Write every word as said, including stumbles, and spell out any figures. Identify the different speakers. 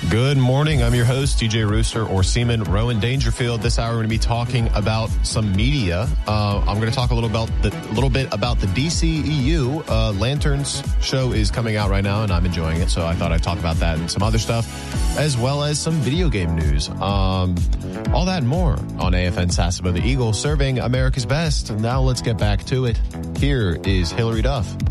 Speaker 1: Good morning. I'm your host, D J Rooster, or Seaman Rowan Dangerfield. This hour, we're going to be talking about some media. Uh, I'm going to talk a little about the a little bit about the D C E U. Uh, Lanterns show is coming out right now, and I'm enjoying it. So I thought I'd talk about that and some other stuff, as well as some video game news. Um, all that and more on A F N Sasebo the Eagle, serving America's best. Now let's get back to it. Here is Hillary Duff.